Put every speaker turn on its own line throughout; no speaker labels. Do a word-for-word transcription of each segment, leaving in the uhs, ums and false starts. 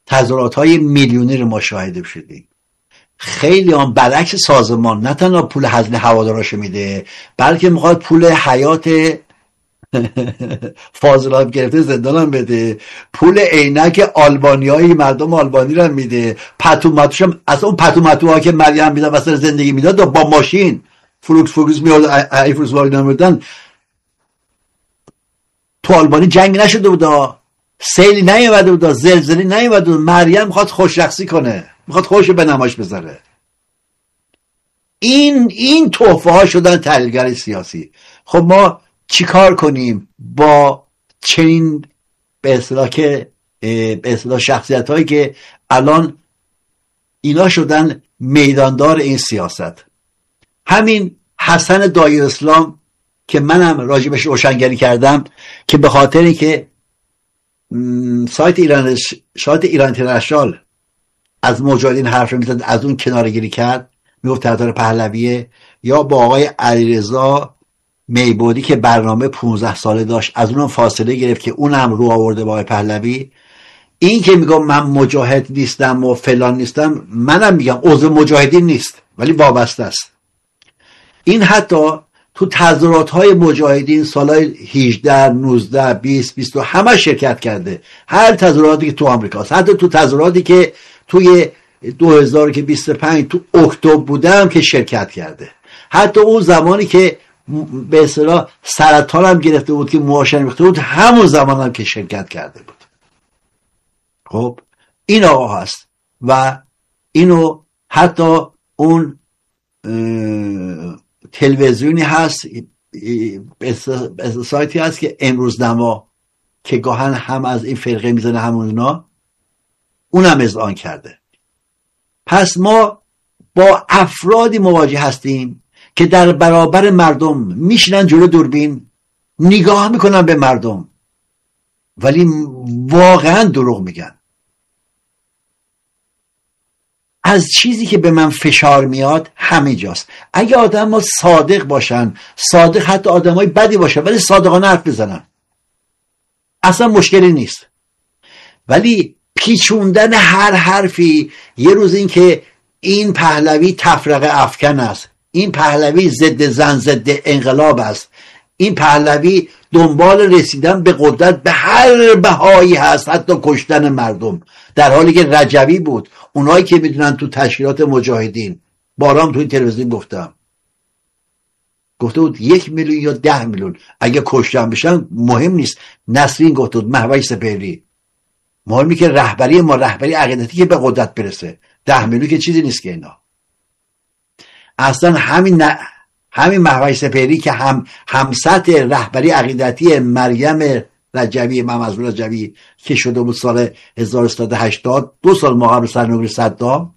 تظاهرات های میلیونی رو ما شاهد شدیم. خیلی هم برعکس سازمان نه تنها پول هزینه هواداراشو میده، بلکه میخواد پول حیات فاضلاب گرفته زندان هم بده، پول عینک آلبانیایی مردم آلبانی رو میده، پتو متوش هم اصلا اون پتو متوها که مریم میداد واسه زندگی میداد با ماشین فلوکس فلوکس میاد ای فلوکس وارد نمیدن. تو آلبانی جنگ نشده بود، سیلی نیومده بود، زلزله نیومده بود، مریم میخواد خوش رقصی کنه، میخواد خوش به نمایش بذاره. این این تحفه ها شدن تحلیلگر سیاسی. خب ما چیکار کنیم با چنین به اصطلاح که به اصطلاح شخصیت هایی که الان اینا شدن میداندار این سیاست؟ همین حسن دایی اسلام که منم راجبش روشنگری کردم که به خاطر که سایت ایران سایت ایران اینترنشنال از مجاهدین حرف میزد، از اون کناره‌گیری کرد، میگفت طرفدار پهلویه، یا با آقای علیرضا میبودی که برنامه پانزده ساله داشت از اونم فاصله گرفت که اونم رو آورده با آقای پهلوی. این که میگم من مجاهد نیستم و فلان نیستم، منم میگم عضو مجاهدین نیست ولی وابسته است. این حتی تو تظاهرات های مجاهدین سالهای هجده نوزده بیست بیست و همه شرکت کرده، هر تظاهراتی که تو آمریکاست، حتی تو تظاهراتی که توی دو هزار و بیست و پنج تو اکتبر بودم که شرکت کرده، حتی اون زمانی که به اصطلاح سرطان هم گرفته بود که موهاش ریخته بود همون زمان هم که شرکت کرده بود. خب این آقا هست و اینو حتی اون تلویزیونی هست، سایتی هست که امروز نما که گاهن هم از این فرقه میزنه همونا، اونم اذعان کرده. پس ما با افرادی مواجه هستیم که در برابر مردم میشنن جلو دوربین نگاه میکنن به مردم ولی واقعا دروغ میگن. از چیزی که به من فشار میاد همه جاست. اگه آدم ها صادق باشن، صادق حتی آدم های بدی باشن ولی صادقانه حرف بزنن، اصلا مشکلی نیست. ولی پیچوندن هر حرفی، یه روز این که این پهلوی تفرقه افکن است، این پهلوی ضد زن ضد انقلاب است، این پهلوی دنبال رسیدن به قدرت به هر بهایی هست، حتی کشتن مردم، در حالی که رجوی بود. اونایی که میدونن تو تشکیلات مجاهدین، بارام تو این تلویزیون گفتم، گفته بود یک میلیون یا ده میلیون اگه کشتن بشن مهم نیست. نسرین گفته بود، مهوش سپهری، مهمی که رهبری ما رهبری عقیدتی که به قدرت برسه، ده میلیون که چیزی نیست که اینا. اصلا همین ن... همین مهوش سپهری که هم هم سطح رهبری عقیدتی مریم رجوی، محمد رجوی که شده بود سال هزار و سیصد و هشتاد، دو سال ما قبل سرنگونی صدام،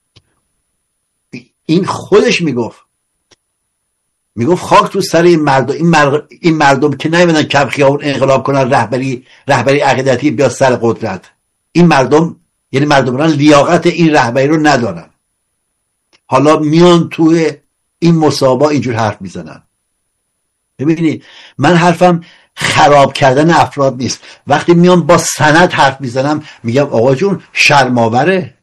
این خودش میگفت میگفت خاک تو سر این مردم، این, مر... این مردم که نمیدن کف خیابون انقلاب کنن، رهبری رهبری عقیدتی بیاد سر قدرت. این مردم یعنی مردم لیاقت این رهبری رو ندارن، حالا میان توی این مسابقه اینجور حرف میزنن. ببینید من حرفم خراب کردن افراد نیست. وقتی میان با سند حرف میزنم میگم آقا جون شرماوره،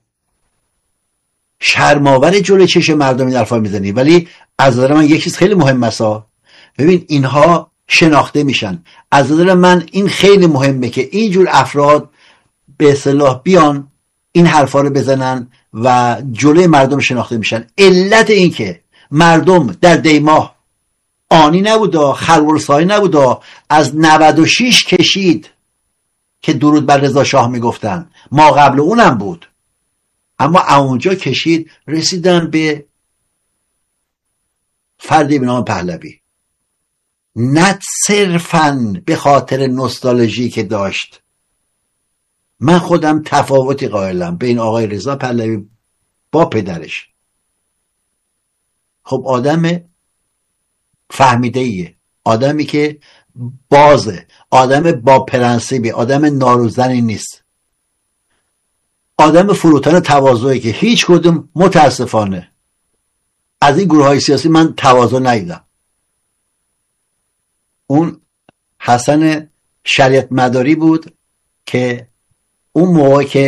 شرماوره جلوی چش مردم این حرفا میزنی. ولی از نظر من یک چیز خیلی مهم است، ببین اینها شناخته میشن. از نظر من این خیلی مهمه که اینجور افراد به اصطلاح بیان این حرفا رو بزنن و جلوی مردم شناخته میشن. علت این که مردم در دیماه آنی نبودا، خلورسایی نبودا، از نود و شش کشید که درود بر رضا شاه میگفتن، ما قبل اونم بود، اما اونجا کشید رسیدن به فردی به نام پهلوی، نه صرفاً به خاطر نوستالژی که داشت. من خودم تفاوتی قائلم بین آقای رضا پهلوی با پدرش. خب آدم فهمیده ایه، آدمی که بازه، آدم با پرنسیبی، آدم ناروزنی نیست، آدم فروتن تواضعی که هیچ کدوم متاسفانه از این گروه های سیاسی من تواضع ندیدم. اون حسن شریعت مداری بود که اون موقع که